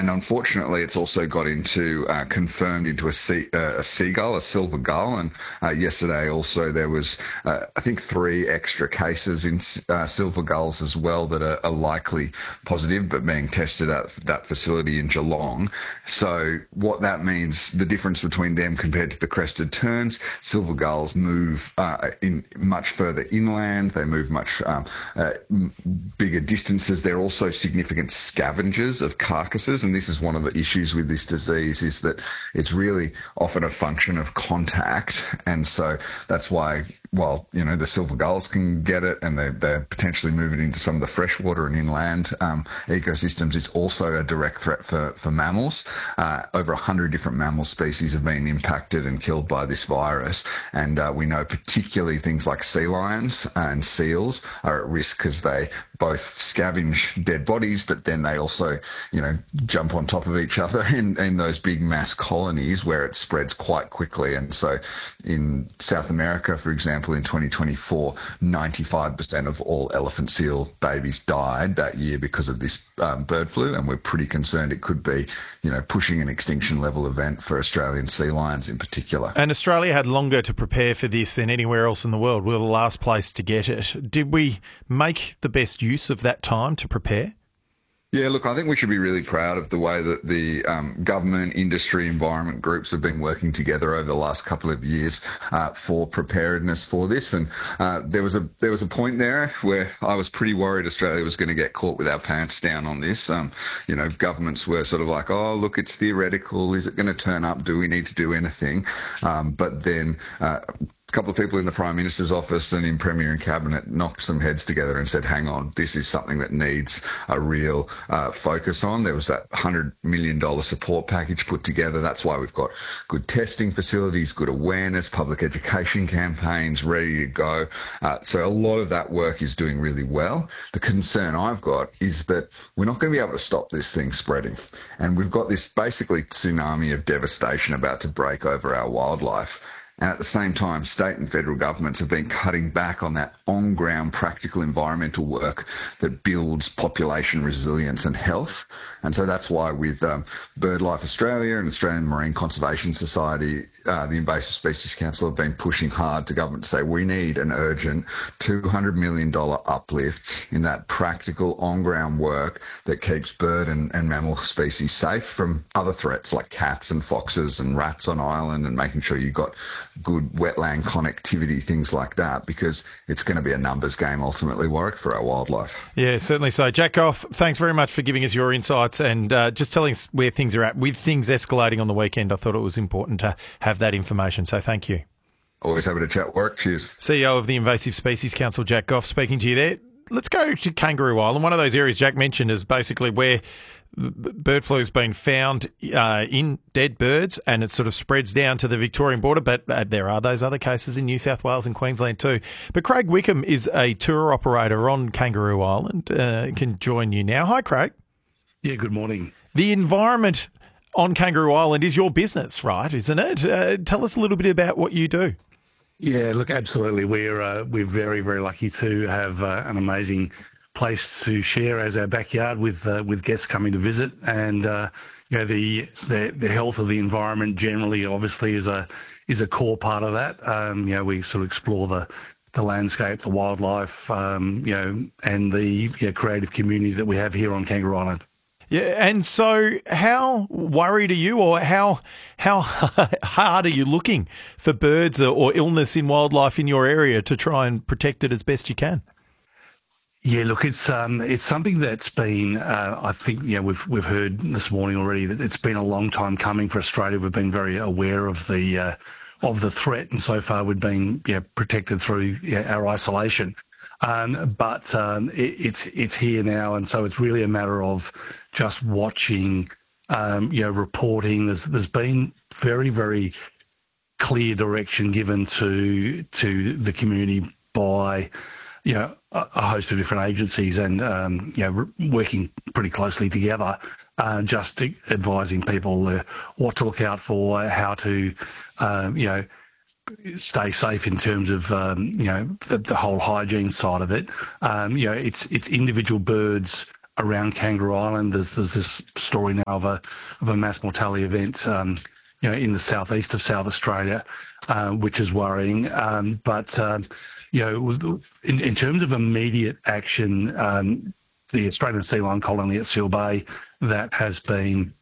And unfortunately, it's also got into confirmed into a seagull, a silver gull. And yesterday also there was, I think, 3 extra cases in silver gulls as well that are likely positive, but being tested at that facility in Geelong. So what that means, the difference between them compared to the crested terns, silver gulls move in much further inland. They move much bigger distances. They're also significant scavengers of carcasses. And this is one of the issues with this disease, is that it's really often a function of contact. And so that's why, while, the silver gulls can get it and they're potentially moving into some of the freshwater and inland ecosystems, it's also a direct threat for mammals. Over 100 different mammal species have been impacted and killed by this virus. And we know particularly things like sea lions and seals are at risk because they both scavenge dead bodies, but then they also, jump on top of each other in those big mass colonies where it spreads quite quickly. And so in South America, for example, in 2024, 95% of all elephant seal babies died that year because of this bird flu. And we're pretty concerned it could be, pushing an extinction level event for Australian sea lions in particular. And Australia had longer to prepare for this than anywhere else in the world. We were the last place to get it. Did we make the best use of that time to prepare? Yeah, look, I think we should be really proud of the way that the government, industry, environment groups have been working together over the last couple of years for preparedness for this. And there was a point there where I was pretty worried Australia was going to get caught with our pants down on this. Governments were sort of like, oh, look, it's theoretical. Is it going to turn up? Do we need to do anything? But then a couple of people in the Prime Minister's office and in Premier and Cabinet knocked some heads together and said, hang on, this is something that needs a real focus on. There was that $100 million support package put together. That's why we've got good testing facilities, good awareness, public education campaigns ready to go. So a lot of that work is doing really well. The concern I've got is that we're not going to be able to stop this thing spreading. And we've got this basically tsunami of devastation about to break over our wildlife. And at the same time, state and federal governments have been cutting back on that on-ground practical environmental work that builds population resilience and health. And so that's why with BirdLife Australia and Australian Marine Conservation Society, the Invasive Species Council have been pushing hard to government to say we need an urgent $200 million uplift in that practical on-ground work that keeps bird and mammal species safe from other threats like cats and foxes and rats on island, and making sure you've got good wetland connectivity, things like that, because it's going to be a numbers game ultimately, Warwick, for our wildlife. Yeah, certainly so. Jack Goff, thanks very much for giving us your insights and just telling us where things are at. With things escalating on the weekend, I thought it was important to have that information, so thank you. Always happy to chat, Warwick. Cheers. CEO of the Invasive Species Council, Jack Goff, speaking to you there. Let's go to Kangaroo Island. One of those areas Jack mentioned is basically where bird flu has been found in dead birds, and it sort of spreads down to the Victorian border, but there are those other cases in New South Wales and Queensland too. But Craig Wickham is a tour operator on Kangaroo Island, can join you now. Hi, Craig. Yeah, good morning. The environment on Kangaroo Island is your business, right, isn't it? Tell us a little bit about what you do. Yeah, look, absolutely. We're very, very lucky to have an amazing place to share as our backyard with guests coming to visit, and the health of the environment generally obviously is a core part of that. We sort of explore the landscape, the wildlife, and the creative community that we have here on Kangaroo Island. Yeah, and so how worried are you, or how hard are you looking for birds or illness in wildlife in your area to try and protect it as best you can? Yeah, look, it's something that's been I think we've heard this morning already that it's been a long time coming for Australia. We've been very aware of the threat, and so far we've been protected through our isolation. But it's here now, and so it's really a matter of just watching, reporting. There's been very, very clear direction given to the community by a host of different agencies, and working pretty closely together, just advising people what to look out for, how to stay safe in terms of the whole hygiene side of it. It's individual birds around Kangaroo Island. There's this story now of a mass mortality event, in the southeast of South Australia, which is worrying. But in terms of immediate action, the Australian sea lion colony at Seal Bay, that has been,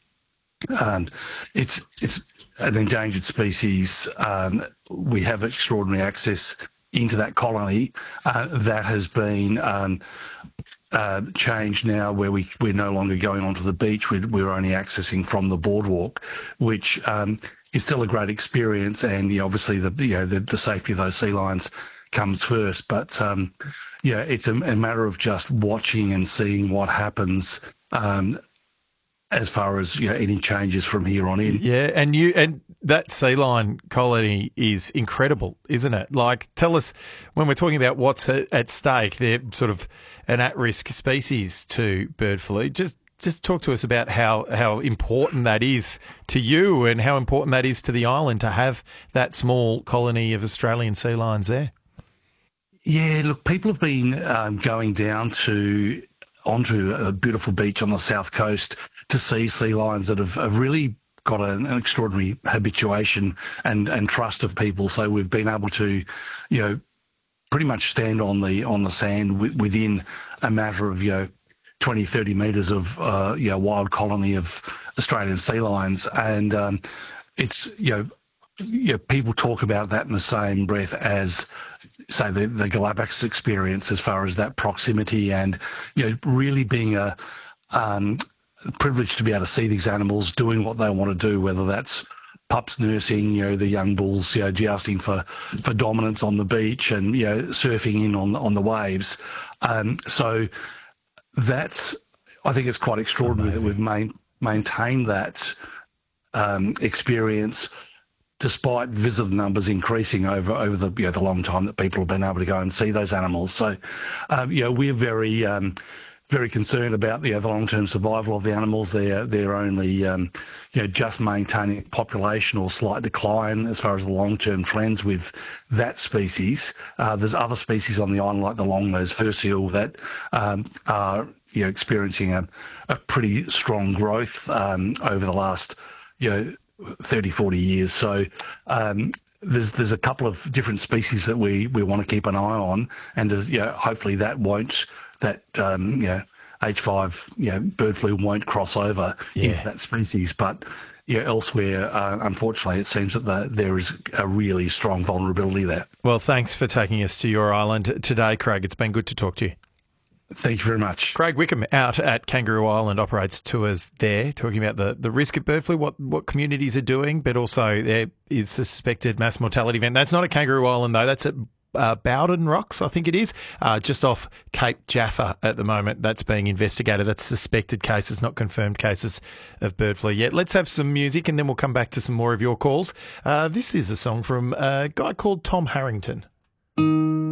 it's an endangered species. We have extraordinary access into that colony. That has been changed now, where we're no longer going onto the beach. We're only accessing from the boardwalk, which is still a great experience. And obviously the safety of those sea lions comes first. But it's a matter of just watching and seeing what happens. As far as any changes from here on in. Yeah, and that sea lion colony is incredible, isn't it? Like, tell us, when we're talking about what's at stake, they're sort of an at-risk species to bird flu. Just talk to us about how important that is to you and how important that is to the island to have that small colony of Australian sea lions there. Yeah, look, people have been going down onto a beautiful beach on the south coast to see sea lions that have really got an extraordinary habituation and trust of people. So we've been able to, pretty much stand on the sand within a matter of 20, 30 metres of wild colony of Australian sea lions, and it's people talk about that in the same breath as, say, the Galapagos experience, as far as that proximity and really being a privilege to be able to see these animals doing what they want to do, whether that's pups nursing, the young bulls, jousting for dominance on the beach, and surfing in on the waves. So that's, I think it's quite extraordinary. Amazing that we've maintained that experience, despite visitor numbers increasing over the long time that people have been able to go and see those animals. So, we're very concerned about the long-term survival of the animals. They're only just maintaining population or slight decline as far as the long-term trends with that species. There's other species on the island, like the long-nosed fur seal, that are experiencing a pretty strong growth over the last 30, 40 years. So there's a couple of different species that we want to keep an eye on, and hopefully that H5 bird flu won't cross over into that species. But elsewhere, unfortunately, it seems that there is a really strong vulnerability there. Well, thanks for taking us to your island today, Craig. It's been good to talk to you. Thank you very much. Craig Wickham out at Kangaroo Island operates tours there, talking about the risk of bird flu, what communities are doing, but also there is suspected mass mortality event. That's not at Kangaroo Island, though. That's at Bowden Rocks, I think it is, just off Cape Jaffa at the moment. That's being investigated. That's suspected cases, not confirmed cases of bird flu yet. Let's have some music and then we'll come back to some more of your calls. This is a song from a guy called Tom Harrington.